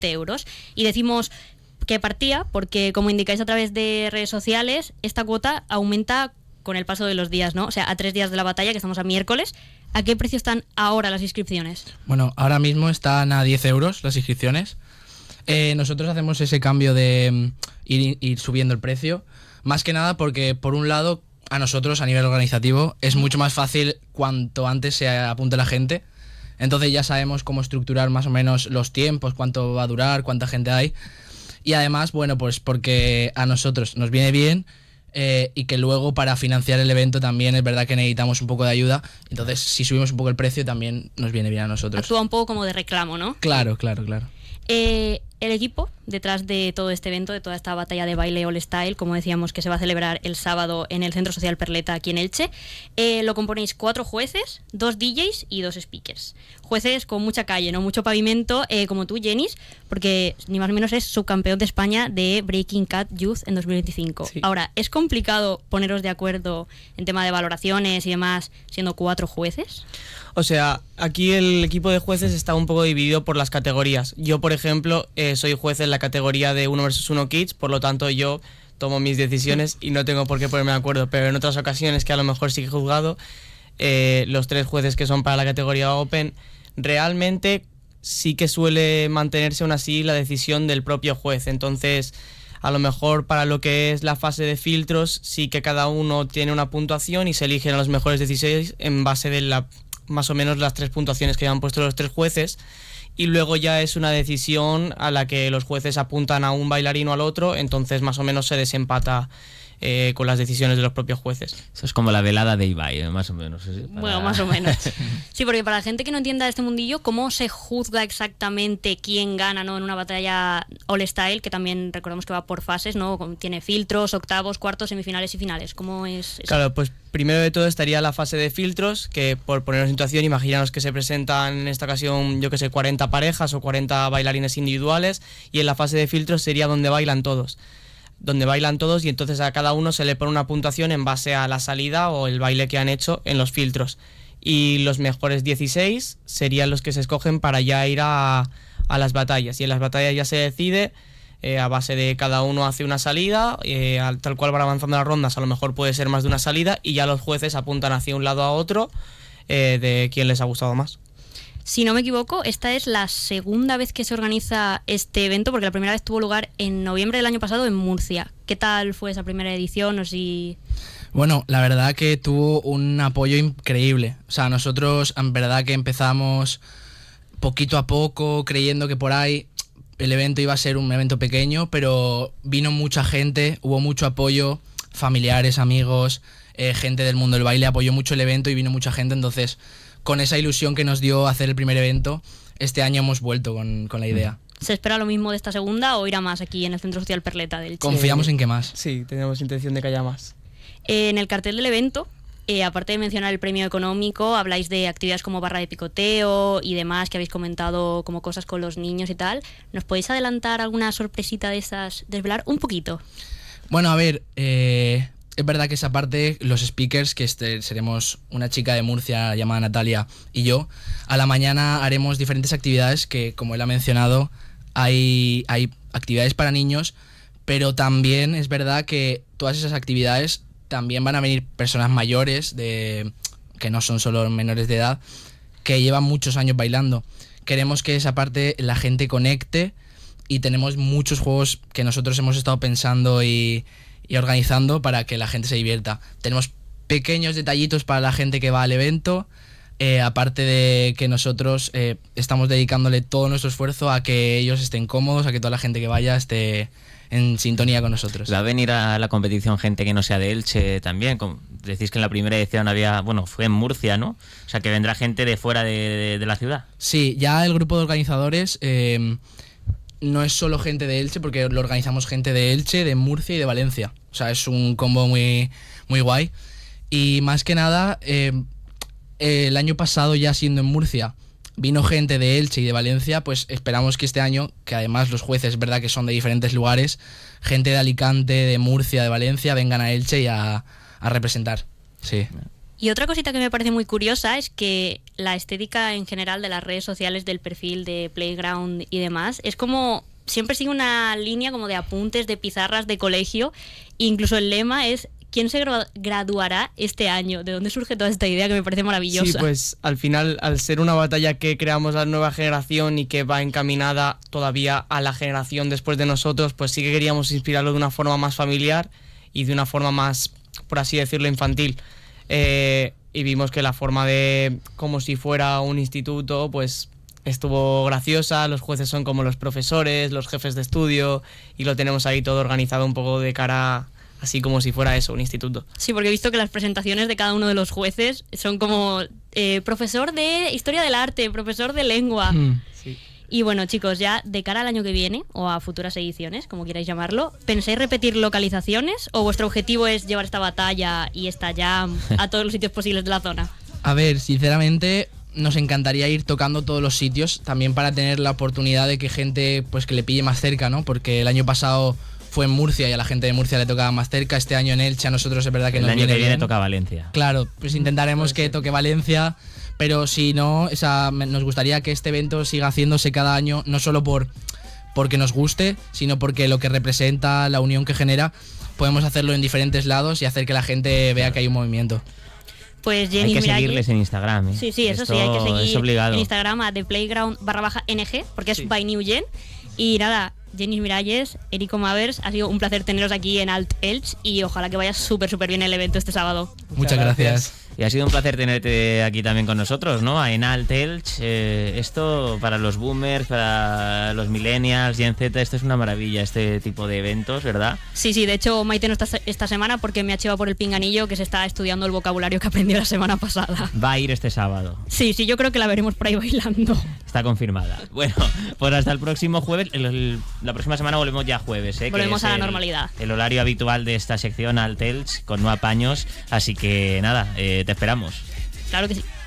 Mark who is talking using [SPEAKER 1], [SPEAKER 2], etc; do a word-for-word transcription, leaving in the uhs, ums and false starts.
[SPEAKER 1] euros. Y decimos que partía porque, como indicáis a través de redes sociales, esta cuota aumenta con el paso de los días, ¿no? O sea, a tres días de la batalla, que estamos a miércoles, ¿a qué precio están ahora las inscripciones?
[SPEAKER 2] Bueno, ahora mismo están a diez euros las inscripciones. Eh, nosotros hacemos ese cambio de um, ir, ir subiendo el precio, más que nada porque, por un lado, a nosotros a nivel organizativo es mucho más fácil cuanto antes se apunte la gente. Entonces ya sabemos cómo estructurar más o menos los tiempos, cuánto va a durar, cuánta gente hay. Y además, bueno, pues porque a nosotros nos viene bien eh, y que luego para financiar el evento también es verdad que necesitamos un poco de ayuda. Entonces, si subimos un poco el precio también nos viene bien a nosotros.
[SPEAKER 1] Actúa un poco como de reclamo, ¿no?
[SPEAKER 2] Claro, claro, claro.
[SPEAKER 1] Eh, el equipo detrás de todo este evento, de toda esta batalla de baile All Style, como decíamos, que se va a celebrar el sábado en el Centro Social Perleta aquí en Elche, eh, lo componéis cuatro jueces, dos D Js y dos speakers. Jueces con mucha calle, ¿no? Mucho pavimento, eh, como tú, Jenis, porque ni más ni menos es subcampeón de España de Breaking Cat Youth en dos mil veinticinco. Sí. Ahora, ¿es complicado poneros de acuerdo en tema de valoraciones y demás siendo cuatro jueces?
[SPEAKER 3] O sea, aquí el equipo de jueces está un poco dividido por las categorías. Yo, por ejemplo, eh, soy juez en la categoría de uno versus uno Kids, por lo tanto yo tomo mis decisiones y no tengo por qué ponerme de acuerdo. Pero en otras ocasiones, que a lo mejor sí que he juzgado, eh, los tres jueces que son para la categoría Open, realmente sí que suele mantenerse aún así la decisión del propio juez. Entonces, a lo mejor para lo que es la fase de filtros, sí que cada uno tiene una puntuación y se eligen a los mejores dieciséis en base de la... más o menos las tres puntuaciones que han puesto los tres jueces, y luego ya es una decisión a la que los jueces apuntan a un bailarín o al otro, entonces más o menos se desempata eh, con las decisiones de los propios jueces.
[SPEAKER 4] Eso es como la velada de Ibai, más o menos. ¿Sí? Para...
[SPEAKER 1] Bueno, más o menos. Sí, porque para la gente que no entienda este mundillo, ¿cómo se juzga exactamente quién gana, ¿no? En una batalla All Style, que también recordamos que va por fases, ¿no? Tiene filtros, octavos, cuartos, semifinales y finales. ¿Cómo es eso?
[SPEAKER 3] Claro, pues primero de todo estaría la fase de filtros, que por ponernos en situación, imaginaos que se presentan en esta ocasión, yo que sé, cuarenta parejas o cuarenta bailarines individuales, y en la fase de filtros sería donde bailan todos. donde bailan todos y entonces a cada uno se le pone una puntuación en base a la salida o el baile que han hecho en los filtros. Y los mejores dieciséis serían los que se escogen para ya ir a, a las batallas. Y en las batallas ya se decide eh, a base de cada uno hace una salida, eh, tal cual van avanzando las rondas, a lo mejor puede ser más de una salida y ya los jueces apuntan hacia un lado a otro eh, de quién les ha gustado más.
[SPEAKER 1] Si no me equivoco, esta es la segunda vez que se organiza este evento, porque la primera vez tuvo lugar en noviembre del año pasado en Murcia. ¿Qué tal fue esa primera edición? O si...
[SPEAKER 2] Bueno, la verdad que tuvo un apoyo increíble. O sea, nosotros en verdad que empezamos poquito a poco, creyendo que por ahí el evento iba a ser un evento pequeño, pero vino mucha gente, hubo mucho apoyo, familiares, amigos, eh, gente del mundo del baile apoyó mucho el evento y vino mucha gente, entonces... Con esa ilusión que nos dio hacer el primer evento, este año hemos vuelto con, con la idea.
[SPEAKER 1] ¿Se espera lo mismo de esta segunda o irá más aquí en el Centro Social Perleta del Che?
[SPEAKER 2] Confiamos en que más.
[SPEAKER 3] Sí, tenemos intención de que haya más.
[SPEAKER 1] Eh, en el cartel del evento, eh, aparte de mencionar el premio económico, habláis de actividades como barra de picoteo y demás que habéis comentado, como cosas con los niños y tal. ¿Nos podéis adelantar alguna sorpresita de esas, desvelar un poquito?
[SPEAKER 2] Bueno, a ver... Eh... Es verdad que esa parte, los speakers, que este, seremos una chica de Murcia llamada Natalia y yo, a la mañana haremos diferentes actividades que, como él ha mencionado, hay, hay actividades para niños, pero también es verdad que todas esas actividades también van a venir personas mayores, de, que no son solo menores de edad, que llevan muchos años bailando. Queremos que esa parte la gente conecte y tenemos muchos juegos que nosotros hemos estado pensando y... y organizando para que la gente se divierta. Tenemos pequeños detallitos para la gente que va al evento, eh, aparte de que nosotros eh, estamos dedicándole todo nuestro esfuerzo a que ellos estén cómodos, a que toda la gente que vaya esté en sintonía con nosotros.
[SPEAKER 4] ¿Va a venir a la competición gente que no sea de Elche también? Decís que en la primera edición había, bueno, fue en Murcia, ¿no? O sea, que vendrá gente de fuera de, de, de la ciudad.
[SPEAKER 2] Sí, ya el grupo de organizadores... Eh, no es solo gente de Elche, porque lo organizamos gente de Elche, de Murcia y de Valencia. O sea, es un combo muy, muy guay. Y más que nada, eh, el año pasado, ya siendo en Murcia, vino gente de Elche y de Valencia, pues esperamos que este año, que además los jueces es verdad que son de diferentes lugares, gente de Alicante, de Murcia, de Valencia, vengan a Elche y a, a representar. Sí.
[SPEAKER 1] Y otra cosita que me parece muy curiosa es que la estética en general de las redes sociales, del perfil de Playground y demás, es como siempre sigue una línea como de apuntes, de pizarras de colegio. Incluso el lema es ¿quién se graduará este año? ¿De dónde surge toda esta idea que me parece maravillosa?
[SPEAKER 3] Sí, pues al final, al ser una batalla que creamos la nueva generación y que va encaminada todavía a la generación después de nosotros, pues sí que queríamos inspirarlo de una forma más familiar y de una forma más, por así decirlo, infantil. Eh, y vimos que la forma de, como si fuera un instituto, pues estuvo graciosa. Los jueces son como los profesores, los jefes de estudio, y lo tenemos ahí todo organizado un poco de cara, así como si fuera eso, un instituto.
[SPEAKER 1] Sí, porque he visto que las presentaciones de cada uno de los jueces son como eh, profesor de Historia del Arte, profesor de Lengua.
[SPEAKER 3] Mm, sí.
[SPEAKER 1] Y bueno, chicos, ya de cara al año que viene, o a futuras ediciones, como queráis llamarlo, ¿pensáis repetir localizaciones o vuestro objetivo es llevar esta batalla y esta jam a todos los sitios posibles de la zona?
[SPEAKER 2] A ver, sinceramente, nos encantaría ir tocando todos los sitios, también para tener la oportunidad de que gente pues que le pille más cerca, ¿no? Porque el año pasado fue en Murcia y a la gente de Murcia le tocaba más cerca. Este año en Elche a nosotros es verdad que
[SPEAKER 4] el
[SPEAKER 2] nos
[SPEAKER 4] año
[SPEAKER 2] viene
[SPEAKER 4] que viene
[SPEAKER 2] bien.
[SPEAKER 4] toca Valencia.
[SPEAKER 2] Claro, pues intentaremos que toque Valencia, pero si no, o sea, nos gustaría que este evento siga haciéndose cada año, no solo por porque nos guste, sino porque lo que representa, la unión que genera, podemos hacerlo en diferentes lados y hacer que la gente vea que hay un movimiento.
[SPEAKER 1] Pues Jenny
[SPEAKER 4] Hay que
[SPEAKER 1] Miralles,
[SPEAKER 4] seguirles en Instagram, ¿eh?
[SPEAKER 1] Sí, sí, eso
[SPEAKER 4] Esto
[SPEAKER 1] sí, hay que seguir
[SPEAKER 4] es obligado.
[SPEAKER 1] en Instagram a theplayground barra baja ng, porque es
[SPEAKER 3] Sí.
[SPEAKER 1] by New Gen. Y nada, Jenny Miralles, Erico Mavers, ha sido un placer teneros aquí en Alt Elche y ojalá que vaya súper, súper bien el evento este sábado.
[SPEAKER 2] Muchas gracias.
[SPEAKER 4] Y ha sido un placer tenerte aquí también con nosotros, ¿no? En Alt Elche. Eh, esto para los boomers, para los millennials, Gen Z, esto es una maravilla, este tipo de eventos, ¿verdad?
[SPEAKER 1] Sí, sí, de hecho Maite no está esta semana porque me ha chivado por el pinganillo que se está estudiando el vocabulario que aprendió la semana pasada.
[SPEAKER 4] Va a ir este sábado.
[SPEAKER 1] Sí, sí, yo creo que la veremos por ahí bailando.
[SPEAKER 4] Está confirmada. Bueno, pues hasta el próximo jueves. El, el, la próxima semana volvemos ya jueves, ¿eh?
[SPEAKER 1] Volvemos
[SPEAKER 4] que es
[SPEAKER 1] a la
[SPEAKER 4] el,
[SPEAKER 1] normalidad.
[SPEAKER 4] El horario habitual de esta sección Alt Elche con no apaños. Así que nada, eh, te esperamos.
[SPEAKER 1] Claro que sí.